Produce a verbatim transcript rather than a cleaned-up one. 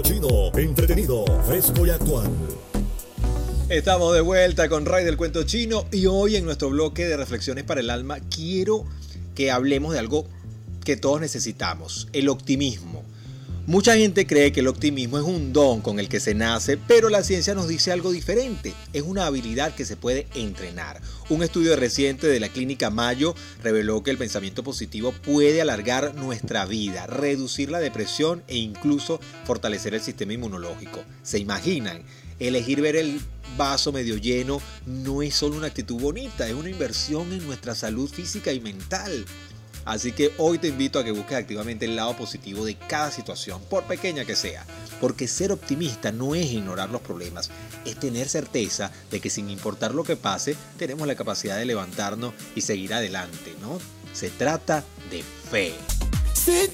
Chino, entretenido, fresco y actual. Estamos de vuelta con Ray del Cuento Chino y hoy en nuestro bloque de reflexiones para el alma quiero que hablemos de algo que todos necesitamos, el optimismo. Mucha gente cree que el optimismo es un don con el que se nace, pero la ciencia nos dice algo diferente. Es una habilidad que se puede entrenar. Un estudio reciente de la clínica Mayo reveló que el pensamiento positivo puede alargar nuestra vida, reducir la depresión e incluso fortalecer el sistema inmunológico. ¿Se imaginan? Elegir ver el vaso medio lleno no es solo una actitud bonita, es una inversión en nuestra salud física y mental. Así que hoy te invito a que busques activamente el lado positivo de cada situación, por pequeña que sea. Porque ser optimista no es ignorar los problemas, es tener certeza de que sin importar lo que pase, tenemos la capacidad de levantarnos y seguir adelante, ¿no? Se trata de fe. Sí.